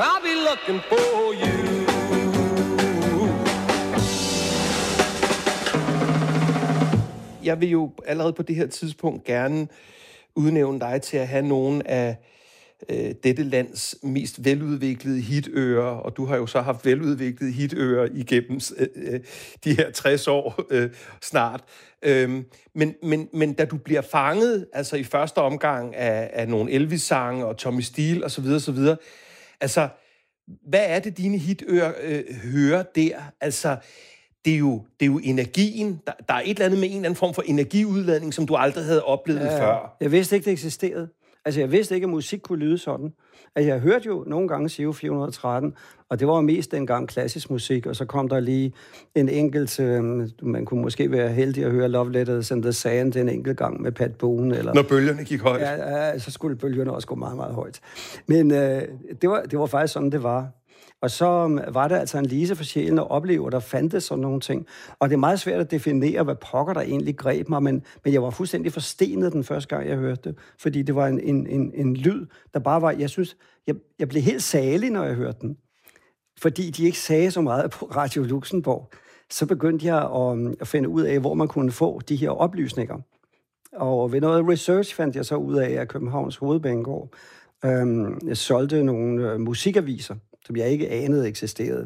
I'll be looking for you. Jeg vil jo allerede på det her tidspunkt gerne udnævne dig til at have nogle af dette lands mest veludviklede hitører, og du har jo så haft veludviklede hitører igennem de her 60 år snart. Men da du bliver fanget, altså i første omgang af nogle Elvis-sange og Tommy Steele osv., altså, hvad er det, dine hitører hører der? Altså, det er jo energien. Der er et eller andet med en eller anden form for energiudladning, som du aldrig havde oplevet før. Jeg vidste ikke, det eksisterede. Altså, jeg vidste ikke, at musik kunne lyde sådan. Altså, jeg hørte jo nogle gange Giro 413, og det var mest dengang klassisk musik, og så kom der lige en enkelt, man kunne måske være heldig at høre Love Letters and the Sand en enkelt gang med Pat Boone. Eller, når bølgerne gik højt. Ja, så skulle bølgerne også gå meget, meget højt. Men det var faktisk sådan, det var. Og så var der altså en lise for sjælen at opleve, at der fandtes sådan nogle ting. Og det er meget svært at definere, hvad pokker der egentlig greb mig, men jeg var fuldstændig forstenet den første gang, jeg hørte det. Fordi det var en lyd, der bare var... Jeg synes, jeg blev helt salig, når jeg hørte den. Fordi de ikke sagde så meget på Radio Luxembourg. Så begyndte jeg at finde ud af, hvor man kunne få de her oplysninger. Og ved noget research fandt jeg så ud af, at Københavns Hovedbanegård solgte nogle musikaviser, som jeg ikke anede eksisterede.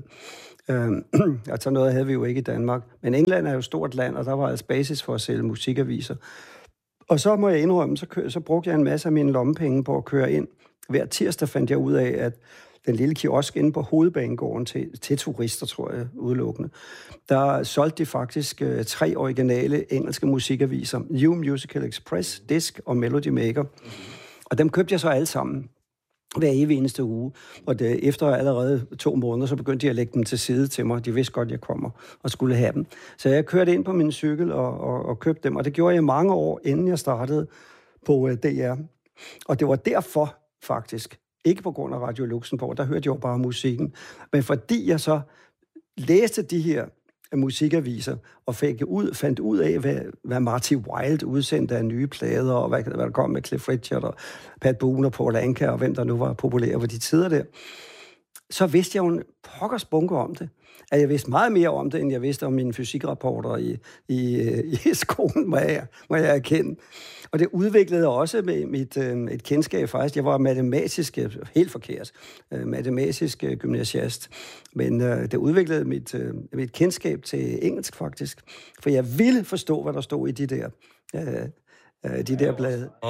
Altså noget havde vi jo ikke i Danmark. Men England er jo et stort land, og der var altså basis for at sælge musikaviser. Og så må jeg indrømme, så brugte jeg en masse af mine lommepenge på at køre ind. Hver tirsdag fandt jeg ud af, at den lille kiosk inde på Hovedbanegården til turister, tror jeg, udelukkende, der solgte de faktisk 3 originale engelske musikaviser. New Musical Express, Disc og Melody Maker. Og dem købte jeg så alle sammen hver evig eneste uge. Og efter allerede 2 måneder, så begyndte de at lægge dem til side til mig. De vidste godt, at jeg kommer og skulle have dem. Så jeg kørte ind på min cykel og købte dem. Og det gjorde jeg mange år, inden jeg startede på DR. Og det var derfor, faktisk, ikke på grund af Radio Luxembourg, der hørte jeg jo bare musikken, men fordi jeg så læste de her musikaviser og fandt ud af, hvad Marty Wilde udsendte af nye plader, og hvad der kom med Cliff Richard og Pat Boone og Paul Anka, og hvem der nu var populære på de tider der, så vidste jeg jo en pokkers bunke om det. At jeg vidste meget mere om det, end jeg vidste om mine fysikrapporter i skolen, må jeg erkende. Og det udviklede også med et kendskab faktisk. Jeg var matematisk, helt forkert, matematisk gymnasiast. Men det udviklede mit kendskab til engelsk faktisk. For jeg ville forstå, hvad der stod i de der blade.